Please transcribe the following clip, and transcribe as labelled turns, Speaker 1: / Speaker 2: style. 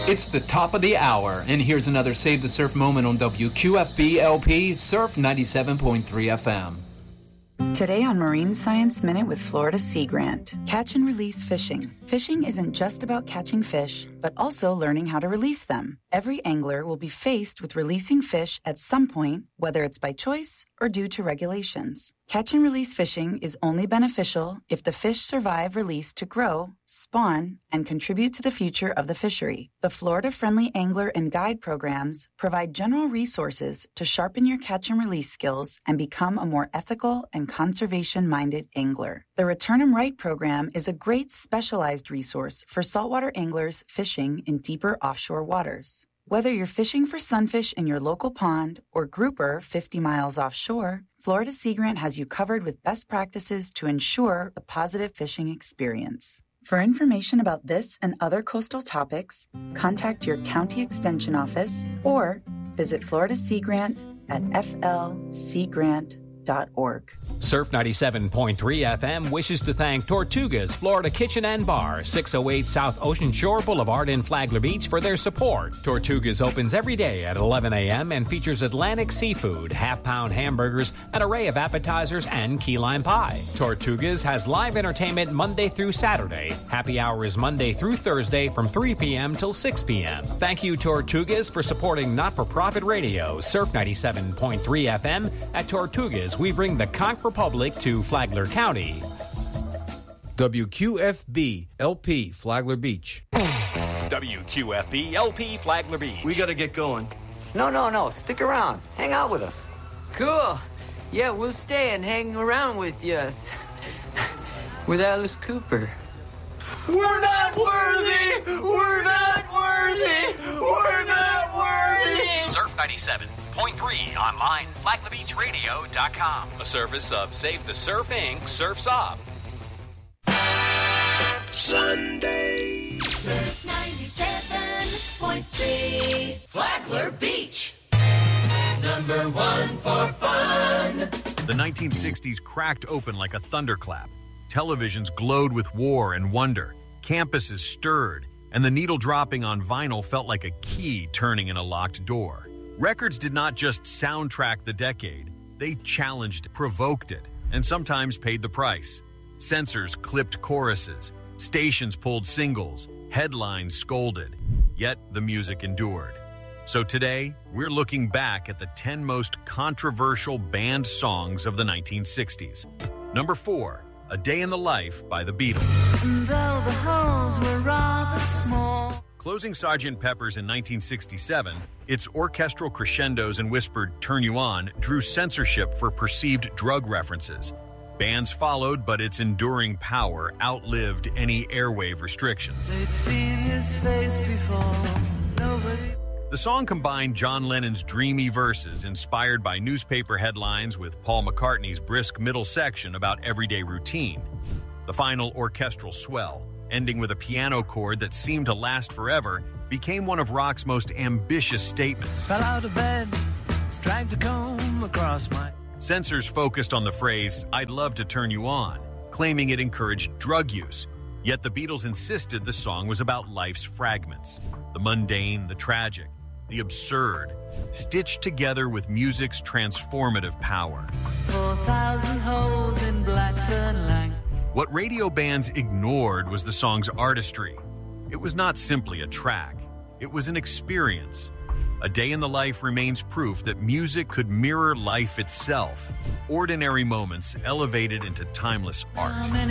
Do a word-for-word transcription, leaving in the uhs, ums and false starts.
Speaker 1: It's the top of the hour, and here's another Save the Surf moment on W Q F B L P Surf ninety-seven point three F M.
Speaker 2: Today on Marine Science Minute with Florida Sea Grant. Catch and release fishing. Fishing isn't just about catching fish, but also learning how to release them. Every angler will be faced with releasing fish at some point, whether it's by choice or due to regulations. Catch and release fishing is only beneficial if the fish survive release to grow, spawn, and contribute to the future of the fishery. The Florida-friendly angler and guide programs provide general resources to sharpen your catch and release skills and become a more ethical and conservation-minded angler. The Return 'em Right program is a great specialized resource for saltwater anglers fishing in deeper offshore waters. Whether you're fishing for sunfish in your local pond or grouper fifty miles offshore, Florida Sea Grant has you covered with best practices to ensure a positive fishing experience. For information about this and other coastal topics, contact your county extension office or visit Florida Sea Grant at f l sea grant dot org.
Speaker 3: Surf ninety-seven point three F M wishes to thank Tortugas Florida Kitchen and Bar, six oh eight South Ocean Shore Boulevard in Flagler Beach, for their support. Tortugas opens every day at eleven a.m. and features Atlantic seafood, half-pound hamburgers, an array of appetizers, and key lime pie. Tortugas has live entertainment Monday through Saturday. Happy hour is Monday through Thursday from three p.m. till six p.m. Thank you, Tortugas, for supporting not-for-profit radio. Surf ninety-seven point three F M. At Tortugas, we bring the Conch Republic to Flagler County.
Speaker 4: W Q F B L P Flagler Beach.
Speaker 3: W Q F B L P Flagler Beach.
Speaker 5: We gotta get going.
Speaker 6: No, no, no. Stick around. Hang out with us.
Speaker 7: Cool. Yeah, we'll stay and hang around with us. With Alice Cooper.
Speaker 5: We're not worthy! We're not worthy! We're not worthy!
Speaker 3: Surf ninety-seven point three online, flagler beach radio dot com. A service of Save the Surf Incorporated. Surf's Up.
Speaker 8: Sunday. Surf ninety-seven point three. Flagler Beach. Number one for fun.
Speaker 9: The nineteen sixties cracked open like a thunderclap. Televisions glowed with war and wonder. Campuses stirred, and the needle dropping on vinyl felt like a key turning in a locked door. Records did not just soundtrack the decade. They challenged it, provoked it, and sometimes paid the price. Censors clipped choruses. Stations pulled singles. Headlines scolded. Yet the music endured. So today, we're looking back at the ten most controversial banned songs of the nineteen sixties. Number four, A Day in the Life by the Beatles.
Speaker 10: And though the holes were rather small.
Speaker 9: Closing Sergeant Pepper's in nineteen sixty-seven, its orchestral crescendos and whispered "Turn You On" drew censorship for perceived drug references. Bans followed, but its enduring power outlived any airwave restrictions.
Speaker 10: They'd seen his face before. Nobody...
Speaker 9: The song combined John Lennon's dreamy verses inspired by newspaper headlines with Paul McCartney's brisk middle section about everyday routine. The final orchestral swell, ending with a piano chord that seemed to last forever, became one of rock's most ambitious statements.
Speaker 10: Fell out of bed, dragged a comb across my...
Speaker 9: Censors focused on the phrase, "I'd love to turn you on," claiming it encouraged drug use. Yet the Beatles insisted the song was about life's fragments, the mundane, the tragic, the absurd, stitched together with music's transformative power.
Speaker 10: Four thousand holes in Blackburn Lang.
Speaker 9: What radio bands ignored was the song's artistry. It was not simply a track. It was an experience. A Day in the Life remains proof that music could mirror life itself. Ordinary moments elevated into timeless art.